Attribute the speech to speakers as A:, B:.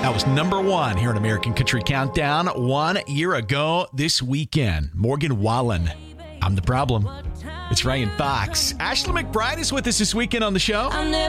A: That was number one here in American Country Countdown 1 year ago this weekend. Morgan Wallen, I'm the Problem. It's Ray and Fox. Ashley McBride is with us this weekend on the show.